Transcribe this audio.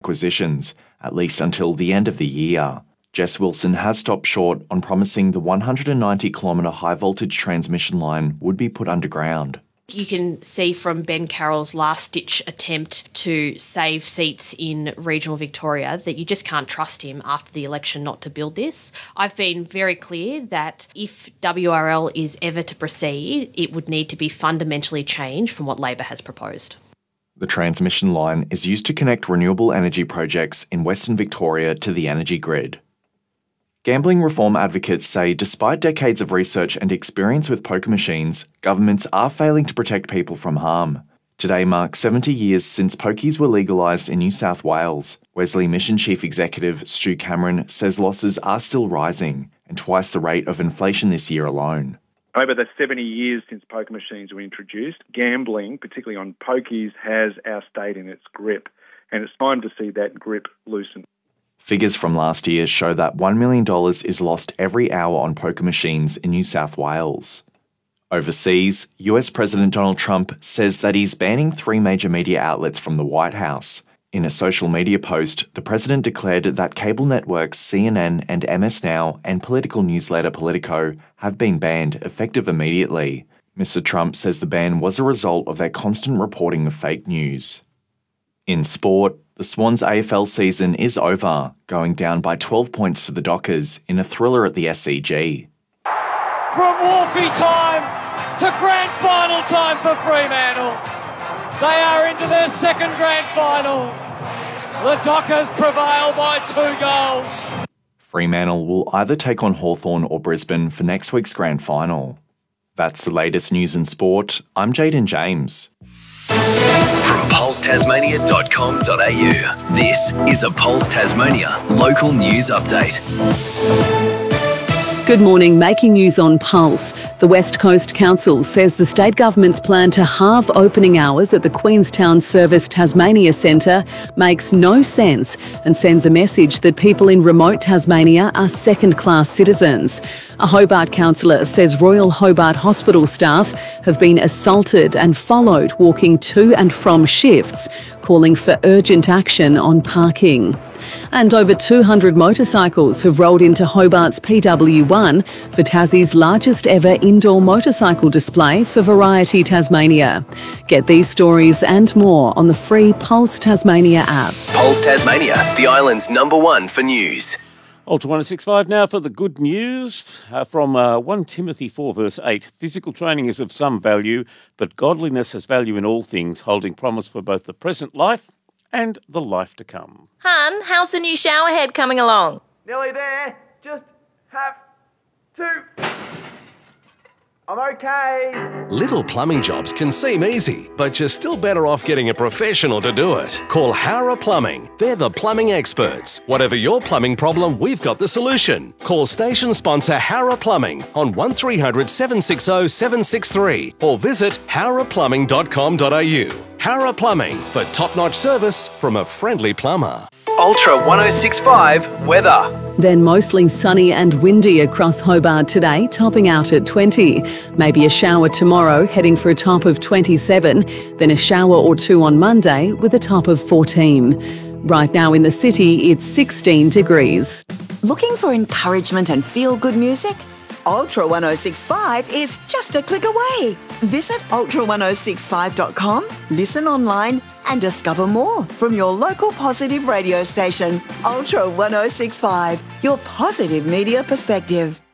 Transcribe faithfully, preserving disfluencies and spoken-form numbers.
acquisitions, at least until the end of the year. Jess Wilson has stopped short on promising the one hundred ninety kilometre high-voltage transmission line would be put underground. You can see from Ben Carroll's last-ditch attempt to save seats in regional Victoria that you just can't trust him after the election not to build this. I've been very clear that if W R L is ever to proceed, it would need to be fundamentally changed from what Labor has proposed. The transmission line is used to connect renewable energy projects in Western Victoria to the energy grid. Gambling reform advocates say despite decades of research and experience with poker machines, governments are failing to protect people from harm. Today marks seventy years since pokies were legalised in New South Wales. Wesley Mission Chief Executive Stu Cameron says losses are still rising, and twice the rate of inflation this year alone. Over the seventy years since poker machines were introduced, gambling, particularly on pokies, has our state in its grip, and it's time to see that grip loosen. Figures from last year show that one million dollars is lost every hour on poker machines in New South Wales. Overseas, U S President Donald Trump says that he's banning three major media outlets from the White House. In a social media post, the president declared that cable networks C N N and M S Now and political newsletter Politico have been banned effective immediately. Mister Trump says the ban was a result of their constant reporting of fake news. In sport, the Swans A F L season is over, going down by twelve points to the Dockers in a thriller at the S C G. From Wharfie time to grand final time for Fremantle. They are into their second grand final. The Dockers prevail by two goals. Fremantle will either take on Hawthorn or Brisbane for next week's grand final. That's the latest news in sport. I'm Jaden James. From pulse tasmania dot com dot a u, this is a Pulse Tasmania local news update. Good morning. Making news on Pulse. The West Coast Council says the state government's plan to halve opening hours at the Queenstown Service Tasmania Centre makes no sense and sends a message that people in remote Tasmania are second-class citizens. A Hobart councillor says Royal Hobart Hospital staff have been assaulted and followed walking to and from shifts, calling for urgent action on parking. And over two hundred motorcycles have rolled into Hobart's P W one for Tassie's largest ever indoor motorcycle display for Variety Tasmania. Get these stories and more on the free Pulse Tasmania app. Pulse Tasmania, the island's number one for news. Ultra one oh six five now for the good news uh, from uh, First Timothy four verse eight. Physical training is of some value, but godliness has value in all things, holding promise for both the present life and the life to come. Hun, how's the new shower head coming along? Nearly there. Just have to... I'm okay. Little plumbing jobs can seem easy, but you're still better off getting a professional to do it. Call Howrah Plumbing. They're the plumbing experts. Whatever your plumbing problem, we've got the solution. Call station sponsor Howrah Plumbing on one three hundred seven six zero seven six three or visit howrah plumbing dot com dot a u. Howrah Plumbing for top-notch service from a friendly plumber. Ultra one oh six five weather. Then mostly sunny and windy across Hobart today, topping out at twenty. Maybe a shower tomorrow, heading for a top of twenty-seven. Then a shower or two on Monday with a top of fourteen. Right now in the city, it's sixteen degrees. Looking for encouragement and feel-good music? Ultra one oh six five is just a click away. Visit ultra one oh six five dot com, listen online and discover more from your local positive radio station. Ultra one oh six five, your positive media perspective.